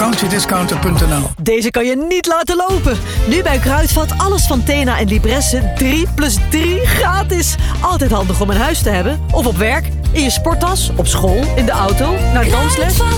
accountiediscounter.nl. Deze kan je niet laten lopen. Nu bij Kruidvat alles van Tena en Libresse 3+3 gratis. Altijd handig om in huis te hebben. Of op werk, in je sporttas, op school, in de auto, naar dansles.